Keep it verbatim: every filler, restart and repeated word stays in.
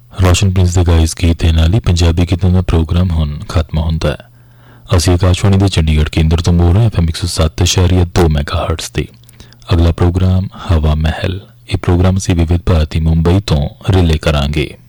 ਰੋਸ਼ਨ Prince ਦੇ guys ਗੀਤ ਦੇ ਨਾਲ ਹੀ ਪੰਜਾਬੀ ਗੀਤਾਂ ਦਾ ਪ੍ਰੋਗਰਾਮ ਹੁਣ ਖਤਮ ਹੁੰਦਾ ਹੈ। ਅਸੀਂ ਆਕਾਸ਼ਵਾਣੀ ਦੇ ਚੰਡੀਗੜ੍ਹ ਕੇਂਦਰ ਤੋਂ ਬੋਲ ਰਹੇ ਐਫ ਐਮ ਇੱਕ ਸੌ ਸੱਤ ਇਸ਼ਾਰੀਆ ਦੋ ਮੈਗਾਹਰਟਜ਼ ਤੇ। ਅਗਲਾ ਪ੍ਰੋਗਰਾਮ ਹਵਾ ਮਹਿਲ। ਇਹ ਪ੍ਰੋਗਰਾਮ ਅਸੀਂ ਵਿਵਿਧ ਭਾਰਤੀ ਮੁੰਬਈ ਤੋਂ ਰਿਲੇ ਕਰਾਂਗੇ।